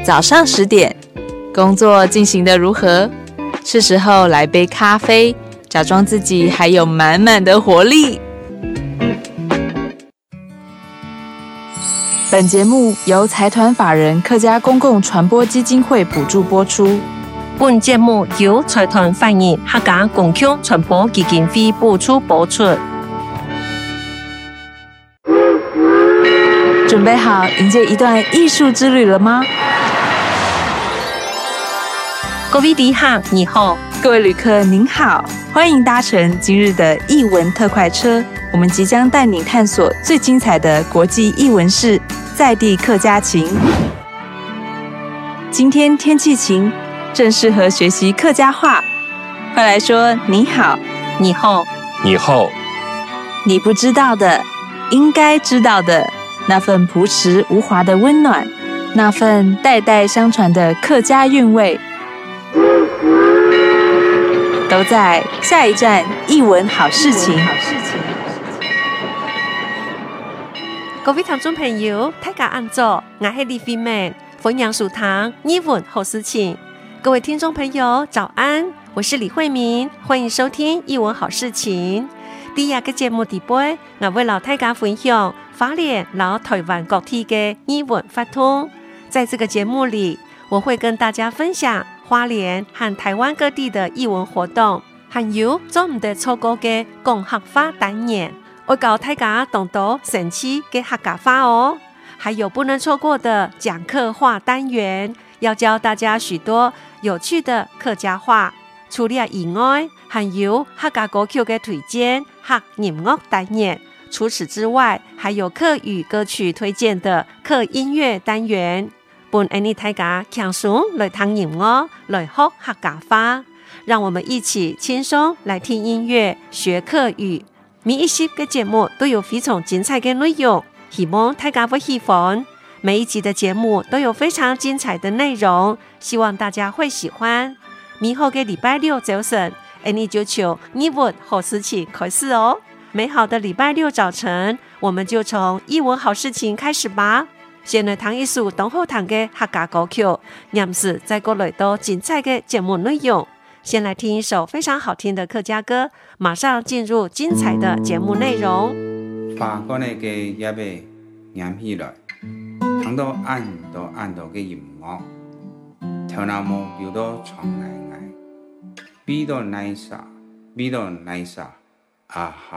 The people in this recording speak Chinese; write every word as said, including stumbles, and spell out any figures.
早上十点，工作进行得如何？是时候来杯咖啡，假装自己还有满满的活力。本节目由财团法人客家公共传播基金会补助播出。 本节目由财团法人客家公共传播基金会补助播出。 准备好迎接一段艺术之旅了吗？ 各位旅客你好， 各位旅客您好，欢迎搭乘今日的艺文特快车。我们即将带你探索最精彩的国际艺文事，在地客家情。今天天气晴，正适合学习客家话。快来说你好， 你好， 你好， 你不知道的，应该知道的，那份朴实无华的温暖，那份代代相传的客家韵味，都在下一站艺文好事情。 各位聽眾朋友，大家安坐，我係李飛妹，歡迎收聽藝文好事情。各位聽眾朋友，早安，我是李慧明，歡迎收聽藝文好事情。第一個節目底杯，我為老大家分享花蓮老台灣各地嘅藝文活動。在這個節目裡，我會跟大家分享花蓮和台灣各地的藝文活動，還有做唔得錯過嘅講客話單元。我教大家懂得神奇嘅客家話哦，還有不能錯過的講客話單元，要教大家許多有趣的客家話。除了以外，還有客家歌曲嘅推薦、客音樂單元。除此之外，還有客語歌曲推薦的客音樂單元。本安尼大家輕鬆來聽音樂，來學客家話。讓我們一起輕鬆來聽音樂，學客語。每一集嘅節目都有非常精彩嘅內容，希望大家會喜歡。每一集的節目都有非常精彩的內容，希望大家會喜歡。美好嘅禮拜六早晨，你就從藝文好事情開始哦。美好的禮拜六早晨，我們就從藝文好事情開始吧。先來聽一首當好聽嘅客家歌曲，然後再過來到精彩嘅節目內容。先來聽一首非常好聽的客家歌，馬上進入精彩的節目內容。 花嗰呢嘅一被念起來，聽到按到按到嘅音樂，頭腦冇叫到床藝藝，比到奶沙，比到奶沙，啊哈！